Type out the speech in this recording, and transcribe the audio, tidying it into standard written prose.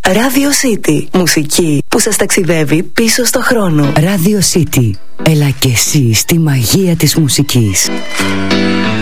Radio City. Μουσική που σας ταξιδεύει πίσω στο χρόνο. Radio City. Έλα και εσύ στη μαγεία της μουσικής.